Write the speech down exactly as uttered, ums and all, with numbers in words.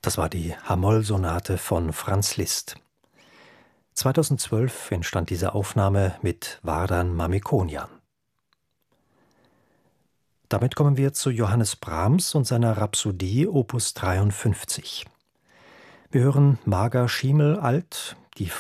Das war die H-Moll-Sonate von Franz Liszt. zweitausendzwölf entstand diese Aufnahme mit Vardan Mamikonian. Damit kommen wir zu Johannes Brahms und seiner Rhapsodie Opus dreiundfünfzig. Wir hören Marga Schiemel alt,